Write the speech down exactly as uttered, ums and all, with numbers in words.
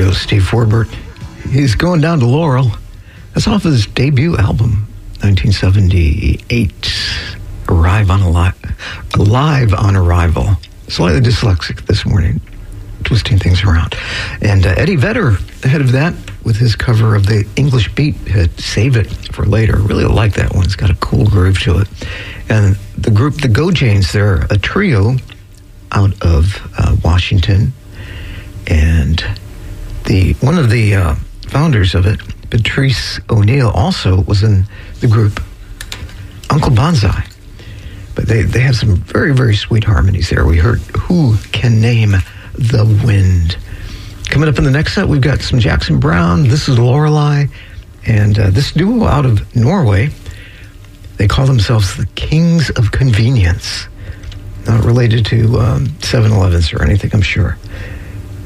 go, Steve Forbert. He's going down to Laurel. That's off his debut album, nineteen seventy-eight. Arrive on Alive, Alive on Arrival. Slightly dyslexic this morning, twisting things around. And uh, Eddie Vedder, ahead of that, with his cover of the English Beat hit Save It for Later. Really like that one. It's got a cool groove to it. And the group, the Go Janes, they're a trio out of uh, Washington. And the one of the uh, founders of it, Patrice O'Neill, also was in the group Uncle Bonsai. But they, they have some very, very sweet harmonies there. We heard Who Can Name the Wind. Coming up in the next set, we've got some Jackson Browne. This is Lorelei. And uh, this duo out of Norway, they call themselves the Kings of Convenience. Not related to um, seven elevens or anything, I'm sure.